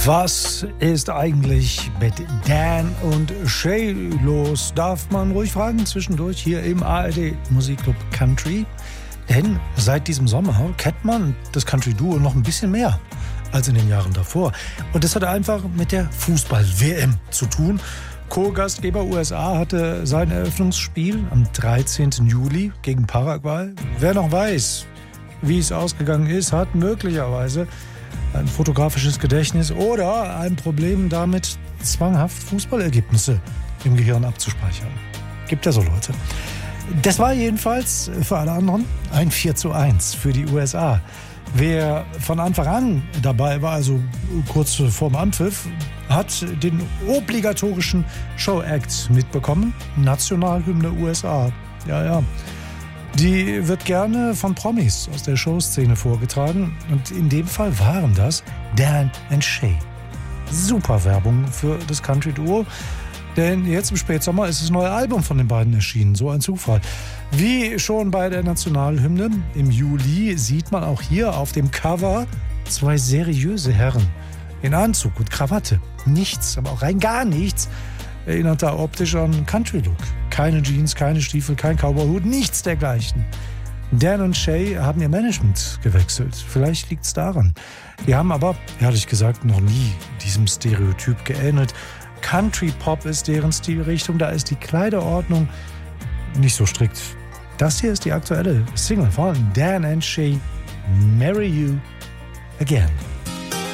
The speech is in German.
Was ist eigentlich mit Dan und Shay los? Darf man ruhig fragen zwischendurch hier im ARD Musikclub Country. Denn seit diesem Sommer kennt man das Country-Duo noch ein bisschen mehr als in den Jahren davor. Und das hat einfach mit der Fußball-WM zu tun. Co-Gastgeber USA hatte sein Eröffnungsspiel am 13. Juli gegen Paraguay. Wer noch weiß, wie es ausgegangen ist, hat möglicherweise ein fotografisches Gedächtnis oder ein Problem damit, zwanghaft Fußballergebnisse im Gehirn abzuspeichern. Gibt ja so Leute. Das war jedenfalls für alle anderen ein 4:1 für die USA. Wer von Anfang an dabei war, also kurz vorm Anpfiff, hat den obligatorischen Show-Act mitbekommen. Nationalhymne USA. Ja. Die wird gerne von Promis aus der Showszene vorgetragen. Und in dem Fall waren das Dan und Shay. Super Werbung für das Country-Duo. Denn jetzt im Spätsommer ist das neue Album von den beiden erschienen. So ein Zufall. Wie schon bei der Nationalhymne im Juli sieht man auch hier auf dem Cover zwei seriöse Herren in Anzug und Krawatte. Nichts, aber auch rein gar nichts erinnert da optisch an Country-Look. Keine Jeans, keine Stiefel, kein Cowboyhut, nichts dergleichen. Dan und Shay haben ihr Management gewechselt. Vielleicht liegt es daran. Die haben aber, ehrlich gesagt, noch nie diesem Stereotyp geähnelt. Country-Pop ist deren Stilrichtung, da ist die Kleiderordnung nicht so strikt. Das hier ist die aktuelle Single von Dan and Shay, Marry You Again.